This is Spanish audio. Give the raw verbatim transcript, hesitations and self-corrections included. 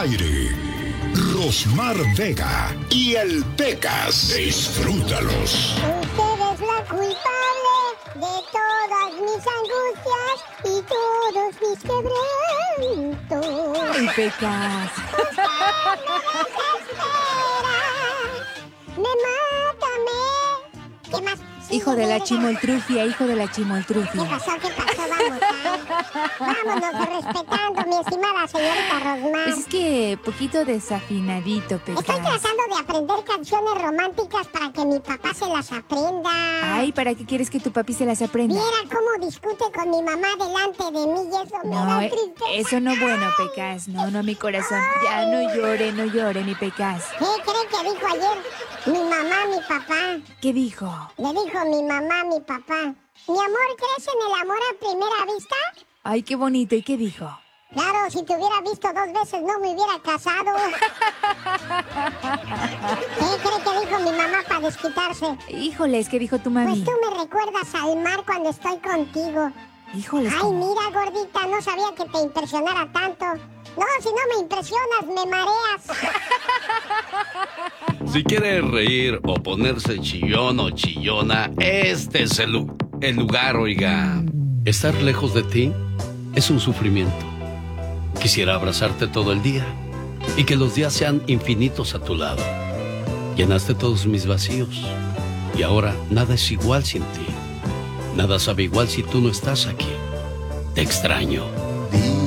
aire, Rosmar Vega y el Pecas. Disfrútalos. Usted es la culpable de todas mis angustias y todos mis quebrantos. El Pecas. Me mata, me... ¿Qué más? Sí, Hijo de la verga. chimoltrufia, hijo de la ¿Qué chimoltrufia. pasó? ¿Qué pasó? Vamos, ah. Vámonos respetando, mi estimada señorita Rosmar. Pues es que poquito desafinadito, Pecas. Estoy tratando de aprender canciones románticas para que mi papá se las aprenda. Ay, ¿para qué quieres que tu papi se las aprenda? Viera cómo discute con mi mamá delante de mí y eso me No, da eh, tristeza. eso no bueno, Pecas. No, no, mi corazón. Ya no llore, no llore, mi Pecas. ¿Qué cree que dijo ayer mi mamá, mi papá? ¿Qué dijo? Le dijo mi mamá, mi papá. Mi amor, ¿crees en el amor a primera vista? Ay, qué bonito. ¿Y qué dijo? Claro, si te hubiera visto dos veces no me hubiera casado. ¿Qué cree que dijo mi mamá para desquitarse? Híjoles, ¿qué dijo tu Pues mami? tú me recuerdas al mar cuando estoy contigo. Híjoles. Ay, ¿cómo? mira, gordita, no sabía que te impresionara tanto. No, si no me impresionas, me mareas. Si quiere reír o ponerse chillón o chillona, este es el, lu- el lugar, oiga. Estar lejos de ti es un sufrimiento. Quisiera abrazarte todo el día y que los días sean infinitos a tu lado. Llenaste todos mis vacíos y ahora nada es igual sin ti. Nada sabe igual si tú no estás aquí. Te extraño.